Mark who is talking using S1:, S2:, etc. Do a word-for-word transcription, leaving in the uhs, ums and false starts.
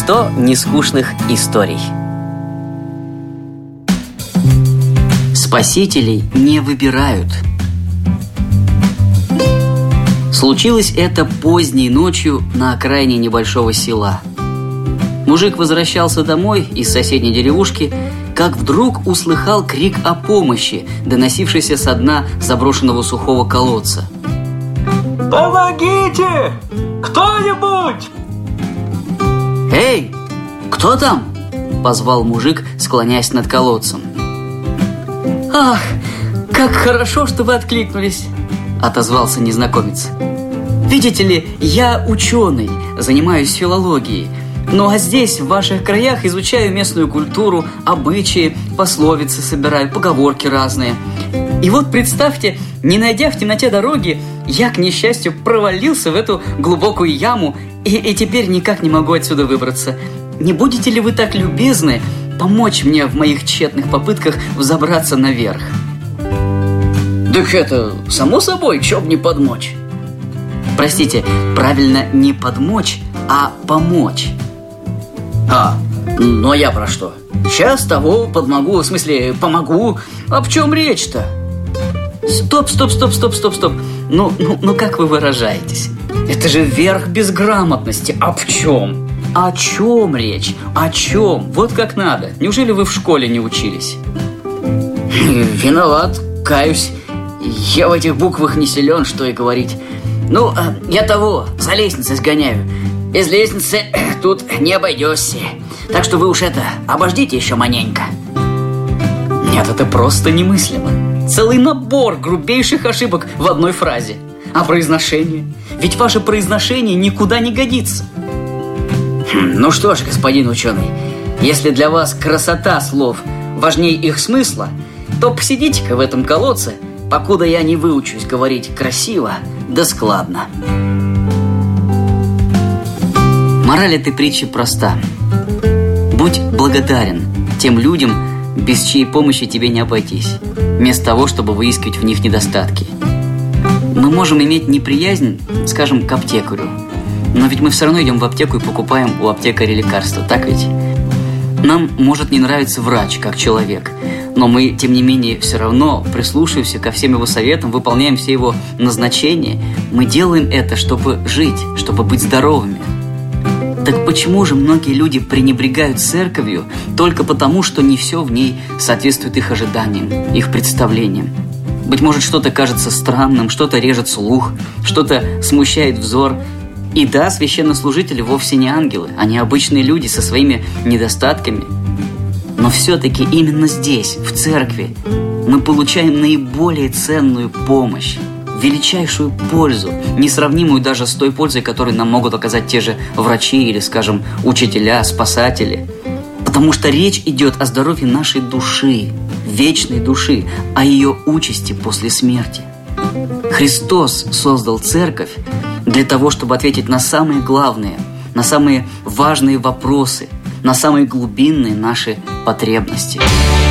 S1: сто нескучных историй. Спасителей не выбирают. Случилось это поздней ночью на окраине небольшого села. Мужик возвращался домой из соседней деревушки, как вдруг услыхал крик о помощи, доносившийся со дна заброшенного сухого колодца.
S2: «Помогите! Кто-нибудь!»
S1: «Эй, кто там?» – позвал мужик, склоняясь над колодцем. «Ах, как хорошо, что вы откликнулись!» – отозвался незнакомец. «Видите ли, я ученый, занимаюсь филологией. Ну а здесь, в ваших краях, изучаю местную культуру, обычаи, пословицы собираю, поговорки разные. И вот представьте, не найдя в темноте дороги, я, к несчастью, провалился в эту глубокую яму и, и теперь никак не могу отсюда выбраться. Не будете ли вы так любезны помочь мне в моих тщетных попытках взобраться наверх?» «Так это, само собой, чё б не подмочь?» Простите, правильно не подмочь, а помочь. «А, ну а я про что? Сейчас того подмогу, в смысле, помогу. А в чем речь-то?» Стоп, стоп, стоп, стоп, стоп, стоп. Ну, ну, ну как вы выражаетесь? Это же верх безграмотности. А в чем? О чем речь? О чем? Вот как надо. Неужели вы в школе не учились? Виноват, каюсь. Я в этих буквах не силен, что и говорить. Ну, я того, за лестницей сгоняю. Без лестницы тут не обойдешься. Так что вы уж это, обождите еще маненько. Нет, это просто немыслимо. Целый набор грубейших ошибок в одной фразе. А произношение? Ведь ваше произношение никуда не годится. Ну что ж, господин ученый, если для вас красота слов важнее их смысла, то посидите-ка в этом колодце, покуда я не выучусь говорить красиво да складно. Мораль этой притчи проста. Будь благодарен тем людям, без чьей помощи тебе не обойтись, вместо того, чтобы выискивать в них недостатки. Мы можем иметь неприязнь, скажем, к аптекарю, но ведь мы все равно идем в аптеку и покупаем у аптекаря лекарства, так ведь? Нам может не нравиться врач как человек, но мы, тем не менее, все равно прислушиваемся ко всем его советам, выполняем все его назначения. Мы делаем это, чтобы жить, чтобы быть здоровыми. Так почему же многие люди пренебрегают церковью только потому, что не все в ней соответствует их ожиданиям, их представлениям? Быть может, что-то кажется странным, что-то режет слух, что-то смущает взор. И да, священнослужители вовсе не ангелы, они обычные люди со своими недостатками. Но все-таки именно здесь, в церкви, мы получаем наиболее ценную помощь, величайшую пользу, несравнимую даже с той пользой, которую нам могут оказать те же врачи или, скажем, учителя, спасатели. Потому что речь идет о здоровье нашей души, вечной души, о ее участи после смерти. Христос создал церковь для того, чтобы ответить на самые главные, на самые важные вопросы, на самые глубинные наши потребности.